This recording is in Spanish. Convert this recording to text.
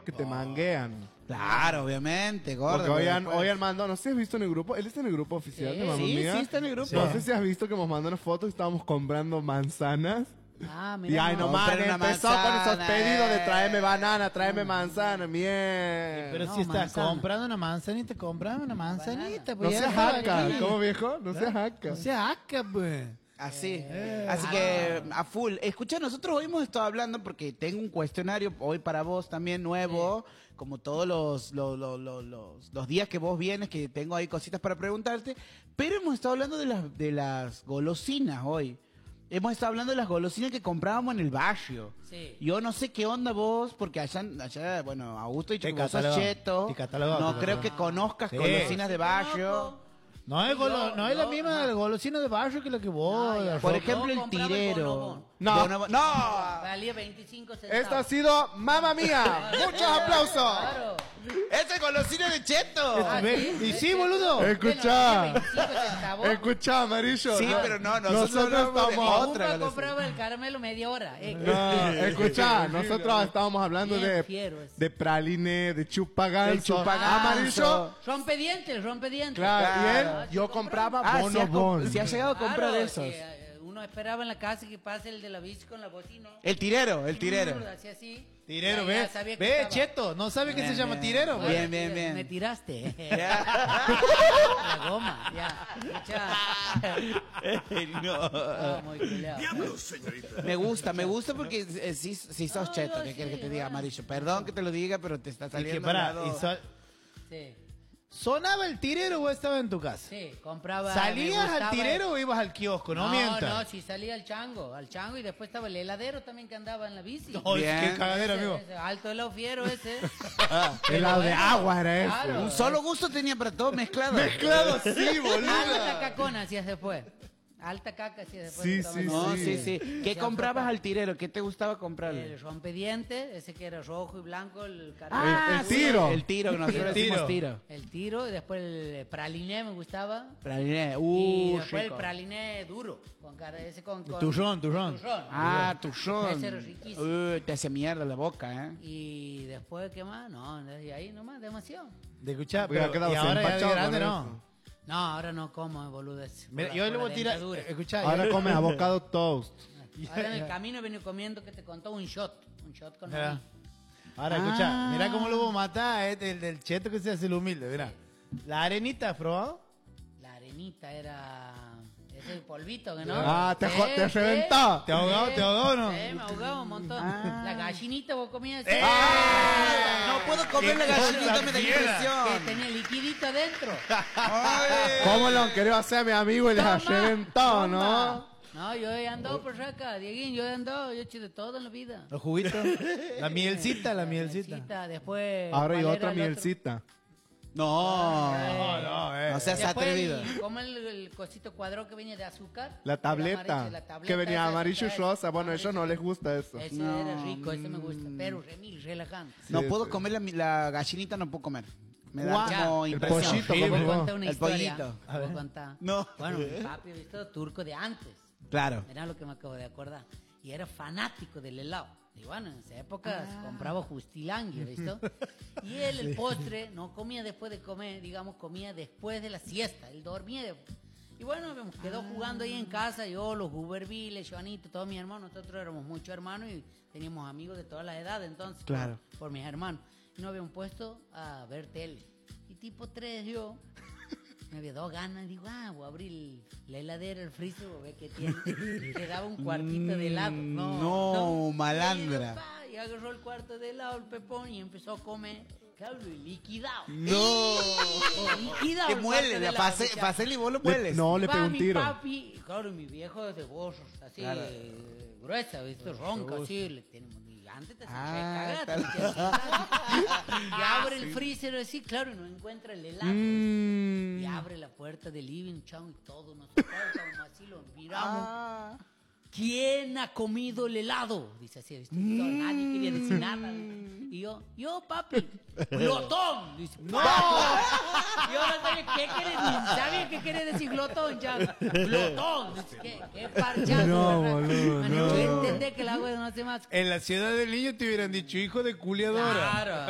viejos que te manguean. Claro, obviamente, gordo. Porque hoy Armando, no sé si has visto en el grupo, él está en el grupo oficial de Mamma Mía. Sí, está en el grupo. No sé si has visto que nos mandó una foto que estábamos comprando manzanas. Ah, Y mira. ay, nomás Comprar una empezó con esos manzana, pedidos de tráeme banana, tráeme manzana, Pero No, si estás manzana. comprando una manzanita, comprame una manzanita. No Pues ya seas estaba haca, aquí. ¿cómo viejo? No seas haca. No seas haca, pues. Así. Así que a full. Escucha, nosotros hoy hemos estado hablando porque tengo un cuestionario hoy para vos también nuevo, como todos los días que vos vienes, que tengo ahí cositas para preguntarte, pero hemos estado hablando de las golosinas hoy. Hemos estado hablando de las golosinas que comprábamos en el barrio. Sí. Yo no sé qué onda vos, porque allá bueno, Augusto ha dicho Te que vos sos catalogó, cheto. te catalogó, No te creo catalogó. que conozcas Sí. golosinas de barrio. No es, no es la misma golosina de barrio que la que vos. No, ya. Por Yo ejemplo, el compraba el tirero. bonobón. No. No. Valía 25 centavos. Esto ha sido Mamma Mía. Muchos aplausos. Claro. ¡Ese golosina de cheto! Ah, Ve- sí, y sí, sí, sí. boludo. Escuchá. Bueno, 25 centavos. Escuchá, Amarillo. Sí, pero no, nosotros hablamos de estamos... otra Nunca golosina. compraba el caramelo media hora. No, escuchá, nosotros estábamos hablando Bien fiero ese. de praline, de chupaganso, De chupaganso. amarillo. Rompe dientes. Claro, y Claro. él, yo compraba Ah, bonobón. si has llegado a comprar Claro, esos. que, uno esperaba en la casa que pase el de la bici con la bocina. El tirero. Hacía así. Tirero, Ya ve. sabía que Ve, estaba. Cheto. No sabe que Bien, se llama bien. tirero. Bueno, pues. Bien, bien. Me tiraste. Ya. La goma, ya. No. Muy culeado. Me gusta porque sí sos cheto. yo ¿Qué sí, quieres que te bueno. diga, Amarillo? Perdón que te lo diga, pero te está Y saliendo. que pará, al lado. y Sí, ¿sonaba el tirero o estaba en tu casa? sí, compraba. ¿Salías me al gustaba- tirero o ibas al kiosco? No, mientas. No, sí salía al chango y después estaba el heladero también que andaba en la bici. No, Bien. qué cagadero, amigo. Ese alto de los fieros ese. Helado de agua era ese. Claro. Un solo gusto tenía para todo mezclado. Mezclado así, Alta boludo. cacona hacías después. Alta caca hacías después. Sí, de tomar sí, el- No, Sí. sí. ¿Qué Ya comprabas fue. al tirero? ¿Qué te gustaba comprarle? El rompediente, ese que era rojo y blanco, el El tiro. El tiro, nosotros El decimos tiro. tiro. El tiro, y después el praliné me gustaba. Praliné. Y después rico. el praliné duro, con cara ese con Turrón. Ah, tuchón. Ese era riquísimo. Te hace mierda la boca, ¿eh? Y después, ¿qué más? No, y ahí nomás, demasiado. De escuchar, Hubiera pero quedado y ahora ya de empachado grande con no. eso. No, ahora no como, boludez. Mira, yo le voy a tirar. Escuchá, Ahora come avocado toast. Ahora en el camino he venido comiendo que te contó un shot con Mira. maní. Ahora, escucha, mira cómo lo voy a matar, el del cheto que se hace el humilde, mira. La arenita, ¿has probado? La arenita era ese polvito, ¿que no? Ah, te Sí, reventó. ¿Te ahogó? ¿Te ahogó o no? Sí, me ahogaba un montón. La gallinita vos comías. No puedo comer la gallinita, me da Que impresión. tenía liquidito adentro. ¿Cómo lo han querido hacer a mi amigo y les ha reventado, no? Toma. No, yo he andado por acá, Dieguín, yo he andado, yo he hecho de todo en la vida. Los juguitos. La mielcita. Después. Ahora hay ¿cuál otra era el otro? mielcita. No. No, No seas Después, atrevido. como el cosito cuadrado que venía de azúcar. La Era tableta. amarillo, la tableta Que venía esa, amarillo y esa, rosa. Bueno, a ellos amarillo. no les gusta eso. Ese No. era rico, ese me gusta, pero remil, relajante. No Sí, puedo sí. comer la gallinita, no puedo comer. Me da Ya, como el impresión. pollito, Te voy a ¿cómo? contar una El historia. pollito. Te voy a contar. No. Bueno, mi papi ha visto turco de antes. Claro. Mirá lo que me acabo de acordar. Y era fanático del helado. Y bueno, en esa época se compraba justilangui, ¿visto? Y él, el postre, no comía después de comer, digamos, comía después de la siesta. Él dormía. Y bueno, me quedó jugando ahí en casa. Yo, los Huberviles, Joanito, todos mis hermanos. Nosotros éramos muchos hermanos y teníamos amigos de todas las edades entonces. Claro. Por mis hermanos. Y nos habíamos puesto a ver tele. Y tipo 3 yo... Me había dado ganas, digo, voy a abrir la heladera, el freezer, voy a ver qué tiene. Le daba un cuartito de helado. No, malandra. Y agarró el cuarto de helado, el pepón, y empezó a comer. Claro, y liquidado. No. Liquidado. Que el muele, cuarto de la helado, pasé, muchacho. pasé y vos lo mueles. No, le Va pegó un mi tiro. papi, claro, y mi viejo es de gorros, así, Claro. gruesa, ¿viste? Ronca, así, le tenemos. Y antes te Ah, hacía Y abre el freezer así, claro, y no encuentra el helado. Y abre la puerta del living, chao, y todo. Nosotros estábamos así, lo miramos. Ah. ¿Quién ha comido el helado? Dice así, ¿viste? Nadie quería decir nada. Y yo, papi, glotón. Dice, no. Yo no sabía qué quiere, ni sabía qué quiere decir glotón, ya. Glotón. Dice, qué parchazo. No, ¿verdad? boludo, Man, no. yo entendí que el agua no hace más. En la ciudad del niño te hubieran dicho hijo de culiadora. Claro.